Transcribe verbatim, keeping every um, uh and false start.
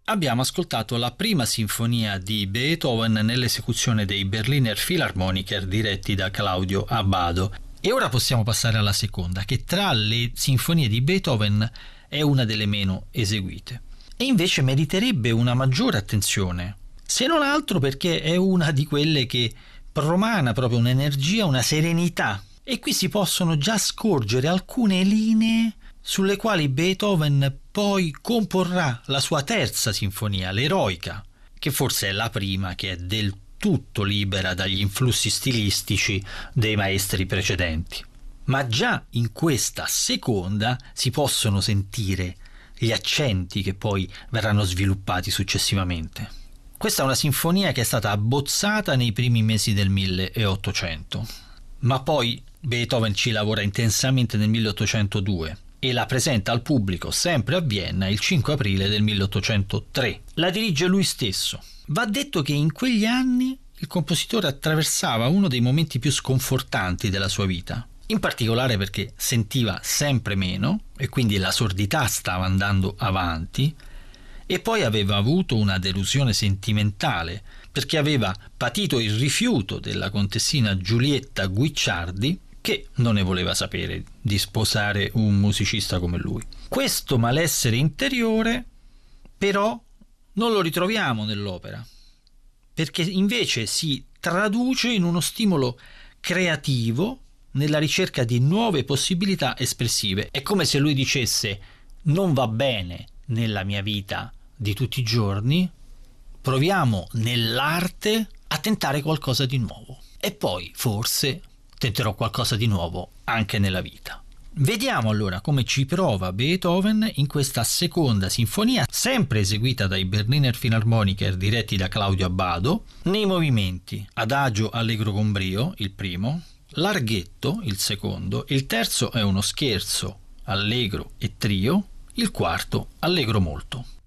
Abbiamo ascoltato la prima sinfonia di Beethoven nell'esecuzione dei Berliner Philharmoniker diretti da Claudio Abbado. E ora possiamo passare alla seconda, che tra le sinfonie di Beethoven è una delle meno eseguite. E invece meriterebbe una maggiore attenzione, se non altro perché è una di quelle che promana proprio un'energia, una serenità. E qui si possono già scorgere alcune linee sulle quali Beethoven poi comporrà la sua terza sinfonia, l'Eroica, che forse è la prima che è del tutto libera dagli influssi stilistici dei maestri precedenti. Ma già in questa seconda si possono sentire gli accenti che poi verranno sviluppati successivamente. Questa è una sinfonia che è stata abbozzata nei primi mesi del milleottocento, ma poi Beethoven ci lavora intensamente nel milleottocentodue e la presenta al pubblico sempre a Vienna il cinque aprile del milleottocentotre. La dirige lui stesso. Va detto che in quegli anni il compositore attraversava uno dei momenti più sconfortanti della sua vita, in particolare perché sentiva sempre meno e quindi la sordità stava andando avanti, e poi aveva avuto una delusione sentimentale perché aveva patito il rifiuto della contessina Giulietta Guicciardi, che non ne voleva sapere di sposare un musicista come lui. Questo malessere interiore però non lo ritroviamo nell'opera, perché invece si traduce in uno stimolo creativo nella ricerca di nuove possibilità espressive. È come se lui dicesse: non va bene nella mia vita di tutti i giorni, proviamo nell'arte a tentare qualcosa di nuovo e poi forse tenterò qualcosa di nuovo anche nella vita. Vediamo allora come ci prova Beethoven in questa seconda sinfonia, sempre eseguita dai Berliner Philharmoniker diretti da Claudio Abbado, nei movimenti adagio allegro con brio, il primo, larghetto, il secondo, il terzo è uno scherzo allegro e trio, il quarto allegro molto.